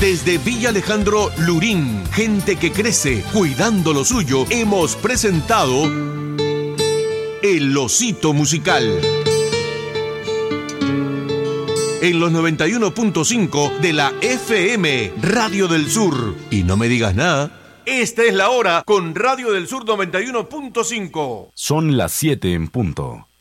Desde Villa Alejandro Lurín, gente que crece cuidando lo suyo, hemos presentado El Osito Musical. En los 91.5 de la FM, Radio del Sur. Y no me digas nada. Esta es la hora con Radio del Sur 91.5. Son las 7 en punto.